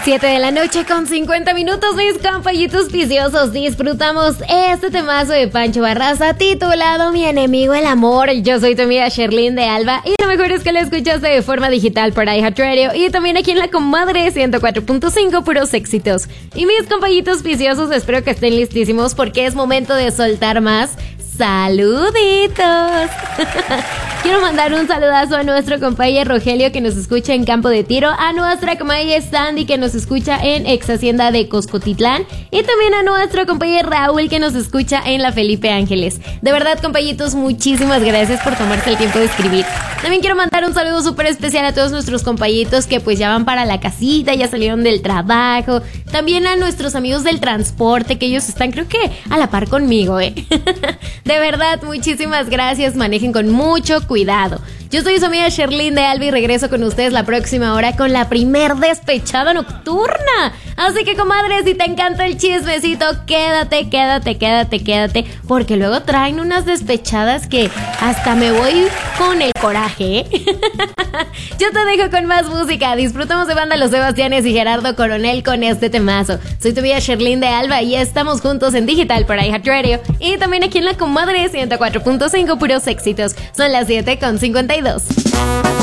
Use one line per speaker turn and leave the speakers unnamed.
7 de la noche con 50 minutos, mis compañitos viciosos. Disfrutamos este temazo de Pancho Barraza titulado Mi enemigo el amor. Yo soy tu amiga Sherlyn de Alba y lo mejor es que lo escuchaste de forma digital por iHeartRadio y también aquí en la comadre 104.5, puros éxitos. Y mis compañitos viciosos, espero que estén listísimos porque es momento de soltar más saluditos. Quiero mandar un saludazo a nuestro compañero Rogelio que nos escucha en Campo de Tiro, a nuestra compañera Sandy que nos escucha en Ex Hacienda de Coscotitlán y también a nuestro compañero Raúl que nos escucha en la Felipe Ángeles. De verdad, compañitos, muchísimas gracias por tomarse el tiempo de escribir. También quiero mandar un saludo súper especial a todos nuestros compañitos que pues ya van para la casita, ya salieron del trabajo. También a nuestros amigos del transporte, que ellos están creo que a la par conmigo, De verdad, muchísimas gracias. Manejen con mucho cuidado. Yo soy su amiga Sherlyn de Alba y regreso con ustedes la próxima hora con la primer despechada nocturna. Así que, comadre, si te encanta el chismecito, quédate, porque luego traen unas despechadas que hasta me voy con el coraje, Yo te dejo con más música. Disfrutamos de banda Los Sebastianes y Gerardo Coronel con este temazo. Soy tu amiga Sherlyn de Alba y estamos juntos en digital por iHeartRadio y también aquí en la comadre 104.5, puros éxitos. Son las 7:52.